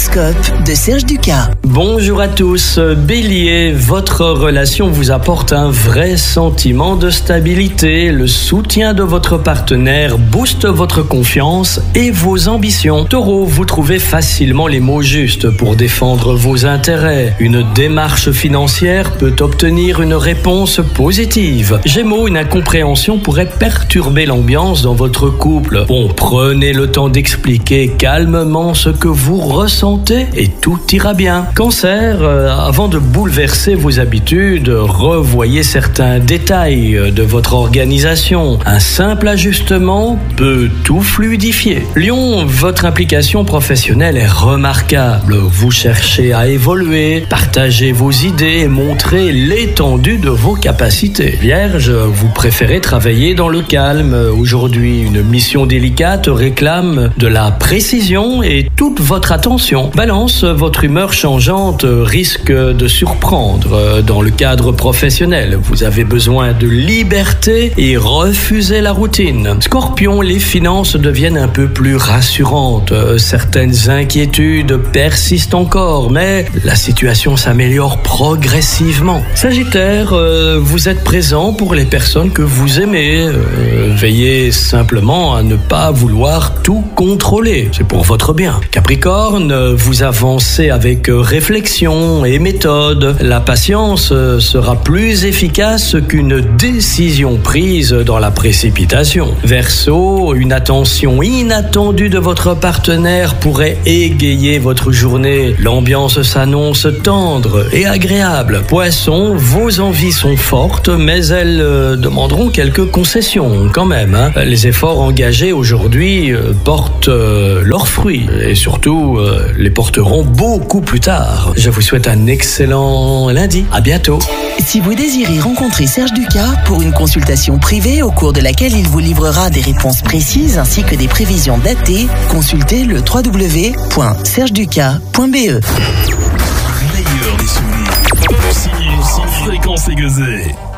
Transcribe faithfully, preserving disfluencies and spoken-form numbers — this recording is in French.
L'horoscope de Serge Ducas. Bonjour à tous. Bélier, votre relation vous apporte un vrai sentiment de stabilité. Le soutien de votre partenaire booste votre confiance et vos ambitions. Taureau, vous trouvez facilement les mots justes pour défendre vos intérêts. Une démarche financière peut obtenir une réponse positive. Gémeaux, une incompréhension pourrait perturber l'ambiance dans votre couple. Bon, prenez le temps d'expliquer calmement ce que vous ressentez et tout ira bien. Cancer, euh, avant de bouleverser vos habitudes, revoyez certains détails de votre organisation. Un simple ajustement peut tout fluidifier. Lion, votre implication professionnelle est remarquable. Vous cherchez à évoluer, partagez vos idées et montrez l'étendue de vos capacités. Vierge, vous préférez travailler dans le calme. Aujourd'hui, une mission délicate réclame de la précision et toute votre attention. Balance, votre humeur changeante risque de surprendre dans le cadre professionnel. Vous avez besoin de liberté et refusez la routine. Scorpion, les finances deviennent un peu plus rassurantes. Certaines inquiétudes persistent encore, mais la situation s'améliore progressivement. Sagittaire, euh, vous êtes présent pour les personnes que vous aimez. Euh, veillez simplement à ne pas vouloir tout contrôler. C'est pour votre bien. Capricorne, vous avancez avec réflexion et méthode. La patience sera plus efficace qu'une décision prise dans la précipitation. Verseau, une attention inattendue de votre partenaire pourrait égayer votre journée. L'ambiance s'annonce tendre et agréable. Poisson, vos envies sont fortes, mais elles euh, demanderont quelques concessions quand même. Hein. Les efforts engagés aujourd'hui euh, portent euh, leurs fruits et surtout euh, les porteront beaucoup plus tard. Je vous souhaite un excellent lundi. À bientôt. Si vous désirez rencontrer Serge Ducas pour une consultation privée au cours de laquelle il vous livrera des réponses précises ainsi que des prévisions datées, consultez le w w w point serge ducas point b e. Meilleur des souvenirs. Signé sans fréquence aiguisée.